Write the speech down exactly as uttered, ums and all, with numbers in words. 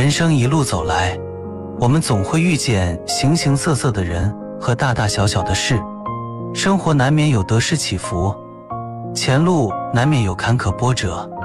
人生一路走来，我们总会遇见形形色色的人和大大小小的事，生活难免有得失起伏，前路难免有坎坷波折。